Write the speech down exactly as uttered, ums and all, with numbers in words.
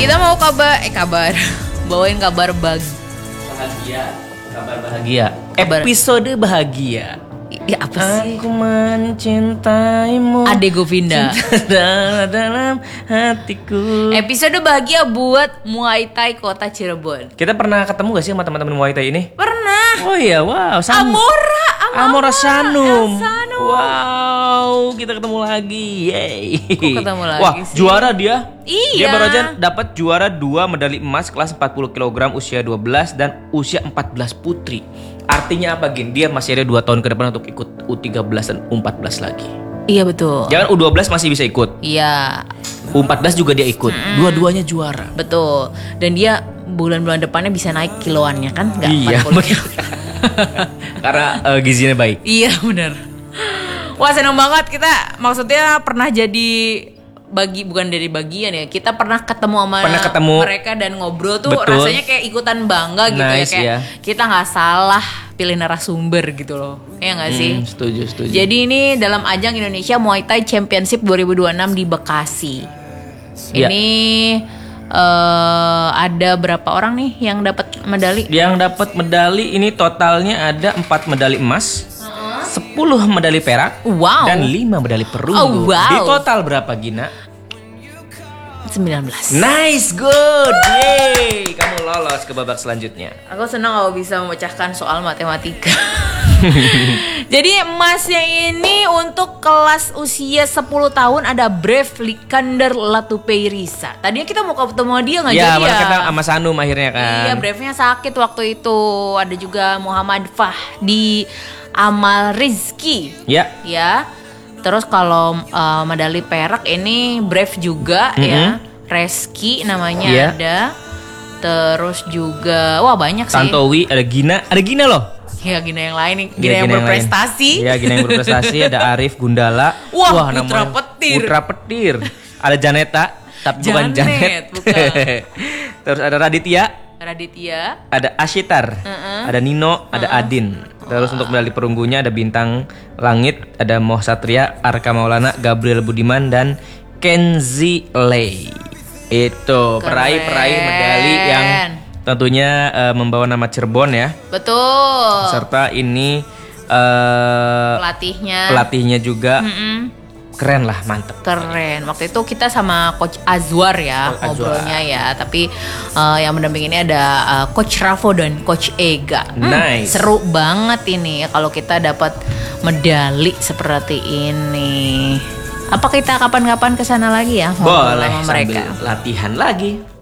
Kita mau kabar, eh kabar, bawain kabar bag. Bahagia, kabar bahagia. Kabar. Episode bahagia. Ya apa sih? Aku mencintaimu. Ade Govinda. Cinta dalam hatiku. Episode bahagia buat Muay Thai Kota Cirebon. Kita pernah ketemu gak sih sama teman-teman Muay Thai ini? Pernah. Oh iya, wow. Sam- Amora, Amora, Amora Sanum. Sanum. Wow, kita ketemu lagi. Yeay. Kok ketemu lagi Wah, sih? juara dia. Iya. Dia baru aja dapat juara dua medali emas kelas empat puluh kilogram usia dua belas dan usia empat belas putri. Artinya apa, Gin? Dia masih ada dua tahun ke depan untuk ikut U tiga belas dan U empat belas lagi. Iya betul. Jangan U dua belas masih bisa ikut. Iya. U empat belas juga dia ikut. Mm-hmm. Dua-duanya juara. Betul. Dan dia bulan-bulan depannya bisa naik kiloannya kan? Nggak Iya, empat puluh kilo. Karena uh, gizinya baik. Iya benar. Wah seneng banget kita. Maksudnya pernah jadi bagi bukan dari bagian ya, kita pernah ketemu sama Pernah ketemu. mereka dan ngobrol tuh. Betul. Rasanya kayak ikutan bangga gitu. Nice, ya kayak ya. kita nggak salah pilih narasumber gitu loh, ya nggak sih? Hmm, setuju, setuju. Jadi ini dalam ajang Indonesia Muay Thai Championship dua ribu dua puluh enam di Bekasi. Ya. Ini eh, ada berapa orang nih yang dapat medali? Yang dapat medali ini totalnya ada empat medali emas, sepuluh medali perak, Wow. dan lima medali perunggu. Oh, wow. Di total berapa, Gina? sembilan belas. Nice, good. Yeay, kamu lolos ke babak selanjutnya. Aku senang kalau bisa memecahkan soal matematika. Jadi emasnya ini untuk kelas usia sepuluh tahun ada Brave Likander Latupeirisa. Tadinya kita mau ketemu dia nggak Ya, jadi malah ya. kita sama Sanum akhirnya kan. Iya, Brave-nya sakit waktu itu. Ada juga Muhammad Fahdi Amal Rizky. Ya. Ya. Terus kalau uh, medali perak ini Brave juga Mm-hmm. ya. Reski namanya Iya. ada. Terus juga wah banyak sih. Tantowi, ada Gina, ada Gina loh. Ya Gina yang lain nih, Gina Iya, yang Gina berprestasi. lain. Iya, Gina yang berprestasi. Ada Arif Gundala. Wah, Putra namanya- Petir. Putra Petir. Ada Janeta, tapi bukan Janet, Janet. bukan. Terus ada Raditya, Raditya. ada Ashitar, Uh-uh. ada Nino, ada Adin. Terus untuk medali perunggunya ada Bintang Langit, ada Moh Satria, Arka Maulana, Gabriel Budiman, dan Kenzi Lei. Itu peraih-peraih medali yang tentunya uh, membawa nama Cirebon ya. Betul. Serta ini uh, Pelatihnya. pelatihnya juga Mm-mm. keren lah, mantep. Keren. Waktu itu kita sama Coach Azwar ya Coach ngobrolnya ya. Tapi uh, yang mendampingi ini ada uh, Coach Rafo dan Coach Ega. Hmm, Nice. Seru banget ini kalau kita dapat medali seperti ini. Apa kita kapan-kapan kesana lagi ya? Ngobrol Boleh sama mereka. sambil latihan lagi.